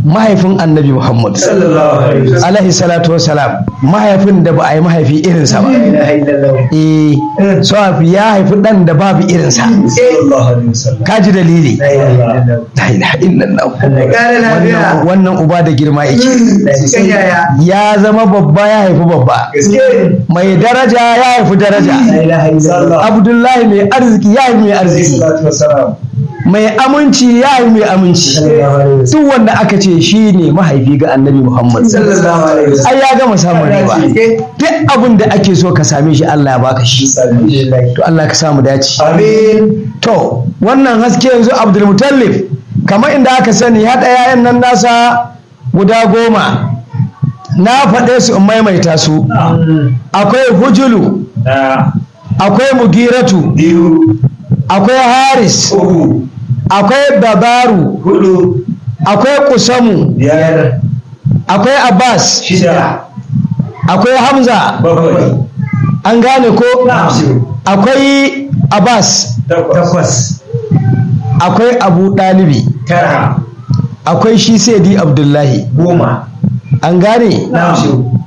mahaifin annabi Muhammad alaihi salatu wassalam, mahaifin da ba a yi mahaifi irinsa ba. Sawafi ya haifi ɗan da babu irinsa. Kaji dalili. Wannan uba da girma yake. Ya zama babba ya haifi babba. Mai daraja ya haifi daraja. Abdullahi mai arziki ya haifi mai arziki. Mai aminci ya yi mai aminci. Duk wanda aka ce shi ne mahaifi ga annabi Muhammad ai ya gama samun riba. Duk abin da ake so ka same shi Allah ya baka shi. To Allah ka samu dace. To wannan haske yanzu Abdul Mutallib kamar inda aka sani ya ɗaya yayan nan nasa guda 10. Na faɗe su in maimaita su. Akwai Hujulu, akwai Mugiratu, akwai Haris, akwai Babaru, akwai Kusamu, akwai Abbas, akwai Hamza, an gane ko? Akwai Abbas, akwai Abu Ɗalibi, akwai shi Sayyidi Abdullahi, an gane?